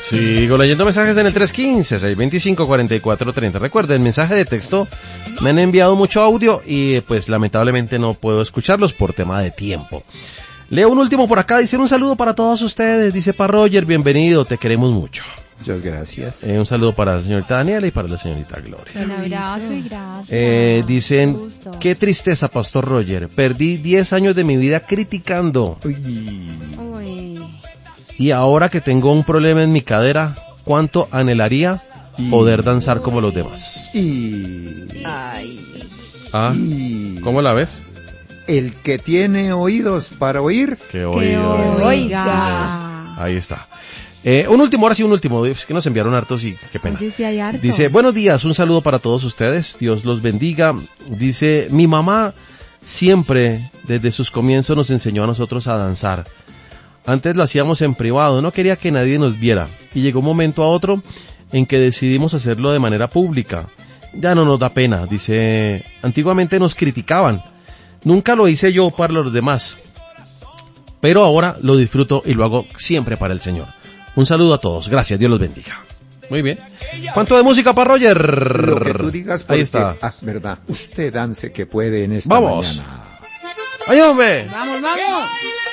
Sigo leyendo mensajes en el 315-625-4430. Recuerden, mensaje de texto, me han enviado mucho audio y pues lamentablemente no puedo escucharlos por tema de tiempo. Leo un último por acá, dice un saludo para todos ustedes, dice Pa Roger, bienvenido, te queremos mucho. Muchas gracias. Un saludo para la señorita Daniela y para la señorita Gloria. Un abrazo y gracias. Dicen, qué tristeza, Pastor Roger, perdí 10 años de mi vida criticando. Uy. Y ahora que tengo un problema en mi cadera, ¿cuánto anhelaría poder danzar como los demás? Ay. ¿Cómo la ves? El que tiene oídos para oír, que oiga. Oiga. Ahí está. Un último, es que nos enviaron hartos y qué pena. Oye, sí hay hartos. Dice, buenos días, un saludo para todos ustedes, Dios los bendiga. Dice, mi mamá siempre, desde sus comienzos, nos enseñó a nosotros a danzar. Antes lo hacíamos en privado, no quería que nadie nos viera. Y llegó un momento a otro en que decidimos hacerlo de manera pública. Ya no nos da pena, dice, antiguamente nos criticaban. Nunca lo hice yo para los demás, pero ahora lo disfruto y lo hago siempre para el Señor. Un saludo a todos, gracias, Dios los bendiga. Muy bien. ¿Cuánto de música para Roger? Lo que tú digas, porque, ahí está. Verdad, usted dance que puede en esta Vamos. mañana. ¡Ay, hombre! ¡Vamos, vamos!